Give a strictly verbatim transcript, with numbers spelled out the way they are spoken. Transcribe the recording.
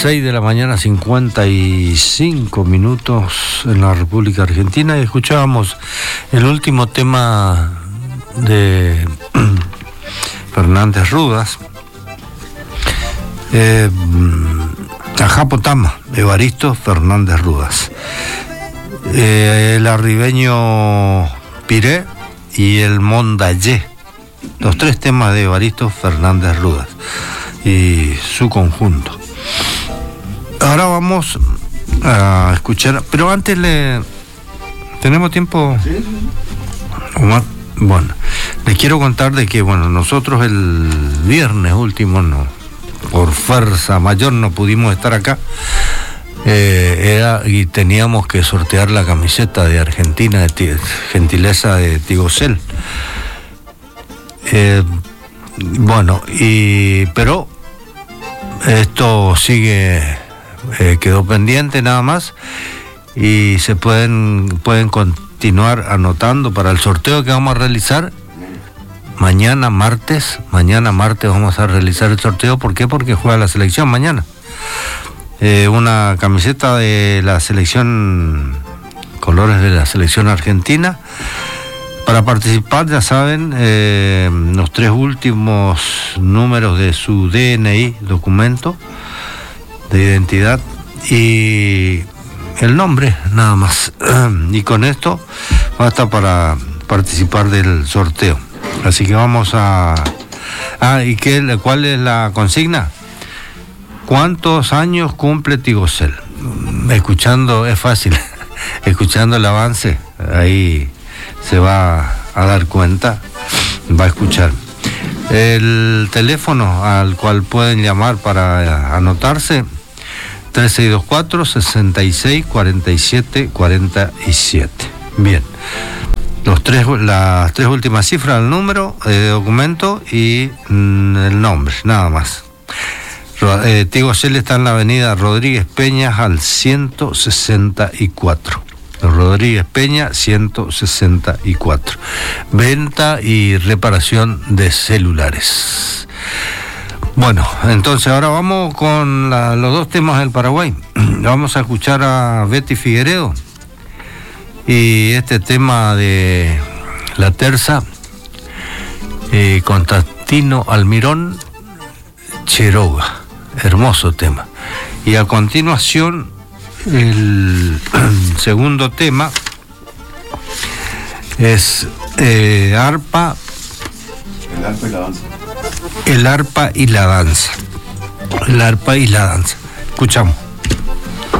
seis de la mañana, cincuenta y cinco minutos en la República Argentina, y escuchábamos el último tema de Fernández Rudás, eh, Ajapotama, Evaristo Fernández Rudás, eh, el arribeño Piré y el Mondayé, los tres temas de Evaristo Fernández Rudás y su conjunto. Ahora vamos a escuchar, pero antes le... ¿Tenemos tiempo? Sí. Omar, bueno, les quiero contar de que, bueno, nosotros el viernes último, no, por fuerza mayor no pudimos estar acá, eh, era, y teníamos que sortear la camiseta de Argentina, de t- gentileza de Tigocel. Eh, bueno, y pero esto sigue, eh, quedó pendiente nada más, y se pueden pueden continuar anotando para el sorteo que vamos a realizar mañana martes. Mañana martes vamos a realizar el sorteo. ¿Por qué? Porque juega la selección mañana. Eh, una camiseta de la selección, colores de la selección argentina. Para participar, ya saben, eh, los tres últimos números de su D N I, documento de identidad, y el nombre, nada más. Y con esto basta para participar del sorteo. Así que vamos a... Ah, ¿y qué, cuál es la consigna? ¿Cuántos años cumple Tigocel? Escuchando, es fácil, escuchando el avance, ahí se va a dar cuenta, va a escuchar. El teléfono al cual pueden llamar para anotarse, tres seis dos cuatro, seis seis, cuatro siete cuatro siete. Bien, los tres, las tres últimas cifras del número de documento y mm, el nombre, nada más. Eh, Tigocel está en la avenida Rodríguez Peña al ciento sesenta y cuatro. Rodríguez Peña ciento sesenta y cuatro. Venta y reparación de celulares. Bueno, entonces ahora vamos con la, los dos temas del Paraguay. Vamos a escuchar a Betty Figueredo y este tema de La Terza, eh, Constantino Almirón, Cheroga. Hermoso tema. Y a continuación el segundo tema es eh, arpa, el arpa y la danza. El arpa y la danza. El arpa y la danza. Escuchamos.